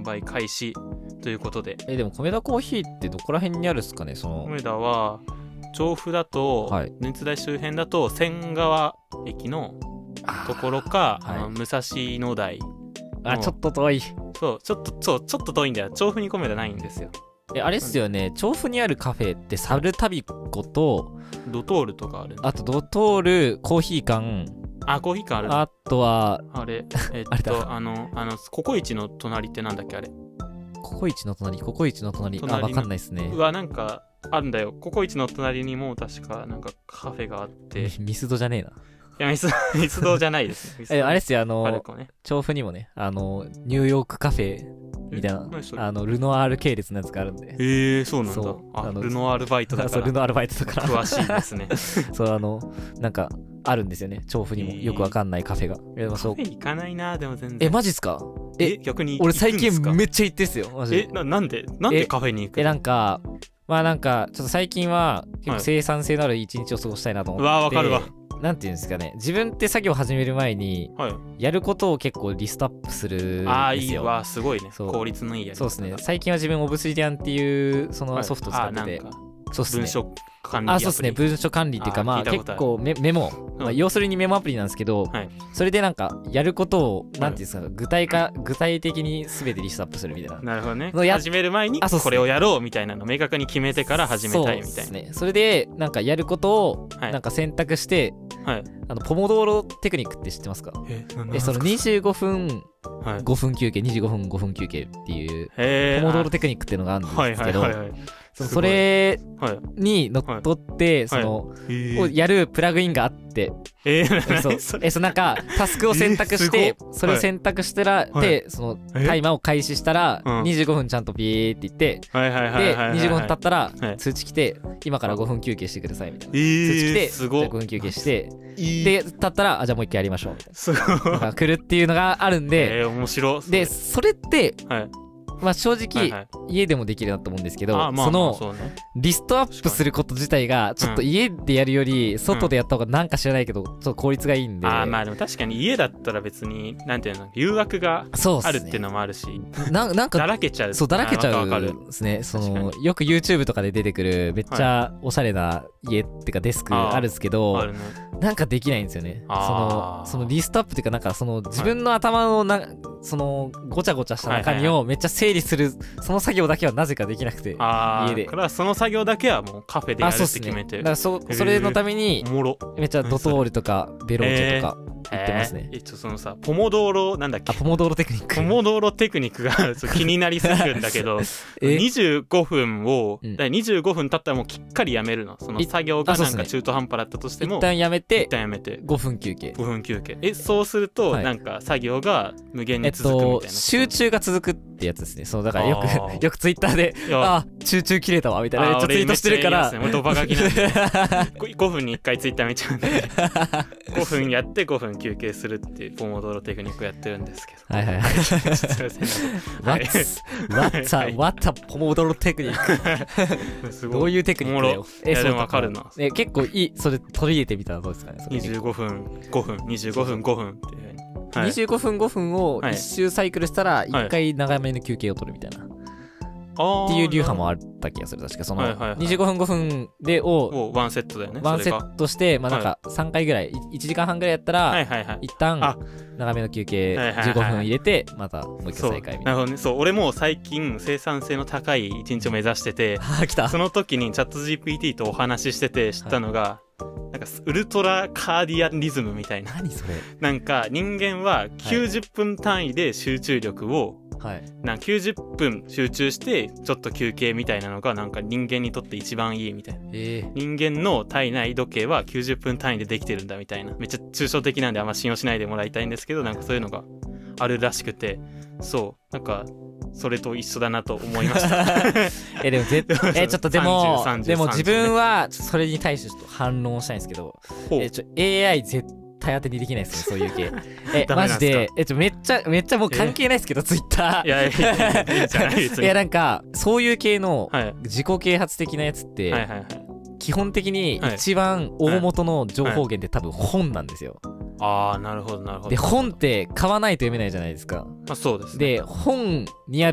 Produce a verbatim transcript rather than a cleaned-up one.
売開始ということで。 えでもコメダコーヒーってどこら辺にあるっすかね？そのコメダは調布だと、はい、電通大周辺だと仙川駅のところか、あ、はい、あの武蔵野台。 あ、ちょっと遠い。 そうちょっとそうちょっと遠いんだよ。調布にコメダないんですよ。 えあれっすよね、調布にあるカフェってサルタビコとドトールとかある、ね、 あとドトールコーヒー館、 あコーヒー館ある、ね、 あとはあれえっとあのあのココイチの隣ってなんだっけあれ。 ココイチの隣ココイチの隣あわかんないっすね。 うわなんかあるんだよ。ココイチの隣にも確かなんかカフェがあってミスドじゃねえな。 いやミスミスドじゃないですね。 えあれっすよ、あの、 ね、 調布にもね、あのニューヨークカフェみたいなあのルノワール系列のやつがあるんで。 へえー、そうなんだ。あのルノワールバイトだからそうルノワールバイトだから詳しいですね。 そうあのなんかあるんですよね、調布にもよくわかんないカフェが。 えー、カフェ行かないな。でも全然。 えマジっすか？ え逆に俺最近めっちゃ行ってっすよマジで。 え な, なんでなんでカフェに行く？ えなんかまあなんかちょっと最近は結構生産性のある一日を過ごしたいなと思って、 はい、うわわかるわ。 なんていうんですかね、自分って作業始める前にやることを結構リストアップするんですよ。 ああいいわ、すごいね。効率のいいやり方。 そうですね。最近は自分オブシディアンっていうそのソフトを使ってて、はい、 そうですね。文書管理あそうですね、文書管理っていうか、まあ結構メメモ、うんまあ、要するにメモアプリなんですけど、はい、それでなんかやることをなんていうんですか、はい、具体化具体的に全てリストアップするみたいな。 なるほどね。始める前にこれをやろうみたいなのを明確に決めてから始めたいみたいな。そうですね。それでなんかやることをなんか選択して、はい、あのポモドーロテクニックって知ってますか？ええそのにじゅうごふんごふん休憩にじゅうごふんごふん休憩っていうポモドーロテクニックっていうのがあるんですけど、はいはいはいはい、それにのっとって、はい、その、はい、をやるプラグインがあって、えー、そうそえそうなんかタスクを選択して、えー、それを選択したら、はい、でそのタイマーを開始したら、はい、にじゅうごふんちゃんとピーって言って、はいはいはいはいはい、でにじゅうごふん経ったら、はい、通知来て今からごふん休憩してくださいみたいな、えー、通知来てじゃあごふん休憩して、えー、で経ったらあじゃあもう一回やりましょうみたいな、すごいなんか来るっていうのがあるんで、 えー、面白い。 でそれって、はいまあ正直、 はいはい、 家でもできるなと思うんですけど、 ああまあその、 まあそうね、 リストアップすること自体がちょっと家でやるより外でやった方がなんか知らないけどちょっと効率がいいんで、 うん、ああまあでも確かに家だったら別になんていうの誘惑があるっていうのもあるし、ね、 な, なんかだらけちゃうそうだらけちゃうんですね。そのよく YouTube とかで出てくるめっちゃおしゃれな家っていうかデスクあるんですけど、はいね、なんかできないんですよね。そのそのリストアップっていうかなんかその自分の頭のな、はい、そのごちゃごちゃした中身をめっちゃ整理するその作業だけはなぜかできなくて、 あ家で。だからその作業だけはもうカフェでやるって決めて、 ね、だから そ, それのためにめっちゃドトールとかベローチェとか言ってますね。 えー、えー、そのさポモドーロなんだっけ、 あポモドーロテクニックポモドーロテクニックが気になりすぎるんだけどにじゅうごふんを、うん、だにじゅうごふん経ったらもうきっかりやめるの。その作業がなんか中途半端だったとしても、 ね、一旦やめて一旦やめてごふん休憩ごふん休憩。えそうすると、はい、なんか作業が無限に続くみたいな、えっと、 集中が続くってやつですね。そうだからよくよくツイッターであ集中切れたわみたいなめっちゃツイートしてるから、 ドバ書きなんでごふんにいっかいツイッター見ちゃうんでごふんやってごふん休憩するっていうポモドーロテクニックやってるんですけど、 はいはいはいすいませんWhat's a What a ポモドーロテクニックどういうテクニックだよ。 えいやでも分かるな。 え結構いい。それ取り入れてみたらどうですかね。 にじゅうごふんごふんにじゅうごふんごふんっていうはい、にじゅうごふんごふんをいっ周サイクルしたらいっかい長めの休憩を取るみたいな、はい、っていう流派もあった気がする。確かそのにじゅうごふんごふんでをワンセットだよね。 ワンセットしてまあなんかさんかいぐらいいちじかんはんぐらいやったら一旦長めの休憩じゅうごふん入れてまたもう一回再開みたいな。 なるほどね。そう俺も最近生産性の高い一日を目指してて来た。 その時にチャット ジーピーティー とお話ししてて知ったのが、はいなんかウルトラカーディアンリズムみたいな。 何それ。 なんか人間はきゅうじゅっぷん単位で集中力を、はい、なんかきゅうじゅっぷん集中してちょっと休憩みたいなのがなんか人間にとって一番いいみたいな、えー、人間の体内時計はきゅうじゅっぷん単位でできてるんだみたいな。めっちゃ抽象的なんであんま信用しないでもらいたいんですけど、なんかそういうのがあるらしくて、そうなんかそれと一緒だなと思いましたえでもぜえちょっとでもさんじゅう、さんじゅうでも自分はそれに対してちょっと反論したいんですけど、えちょ エーアイ 絶対当てにできないですねそういう系えマジでえちょめっちゃめっちゃもう関係ないですけどツイッターいやいやいやいやいやなんかそういう系の自己啓発的なやつって、はいはいはいはい基本的に一番大元の情報源って多分本なんですよ、はいはいああなるほどなるほど。 で本って買わないと読めないじゃないですか。 まあそうですね。 で本にある